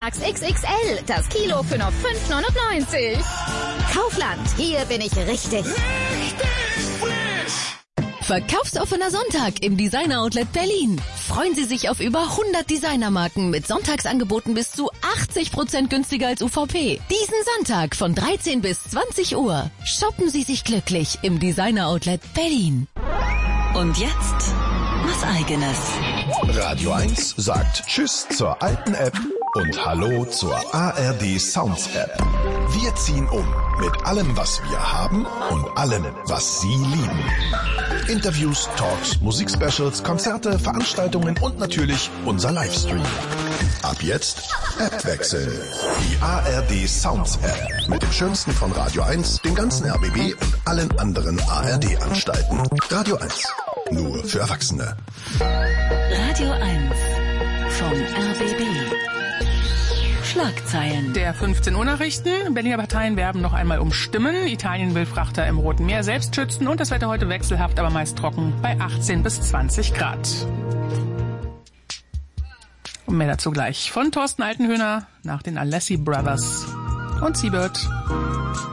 Max XXL. Das Kilo für nur 5,99. Kaufland, hier bin ich richtig. Verkaufsoffener Sonntag im Designer Outlet Berlin. Freuen Sie sich auf über 100 Designermarken mit Sonntagsangeboten bis zu 80% günstiger als UVP. Diesen Sonntag von 13 bis 20 Uhr. Shoppen Sie sich glücklich im Designer Outlet Berlin. Und jetzt was Eigenes. Radio 1 sagt Tschüss zur alten App und Hallo zur ARD Sounds App. Wir ziehen um mit allem, was wir haben und allem, was Sie lieben. Interviews, Talks, Musikspecials, Konzerte, Veranstaltungen und natürlich unser Livestream. Ab jetzt App wechseln. Die ARD Sounds App mit dem Schönsten von Radio 1, dem ganzen RBB und allen anderen ARD-Anstalten. Radio 1. Nur für Erwachsene. Radio 1 vom RBB. Schlagzeilen. Der 15 Uhr Nachrichten. Berliner Parteien werben noch einmal um Stimmen. Italien will Frachter im Roten Meer selbst schützen. Und das Wetter heute wechselhaft, aber meist trocken bei 18 bis 20 Grad. Und mehr dazu gleich von Thorsten Altenhöhner nach den Alessi Brothers und Seabird.